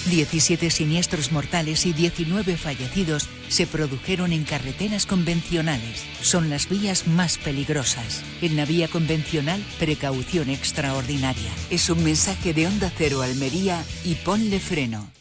17 siniestros mortales y 19 fallecidos se produjeron en carreteras convencionales. Son las vías más peligrosas. En la vía convencional, precaución extraordinaria. Es un mensaje de Onda Cero Almería y Ponle Freno.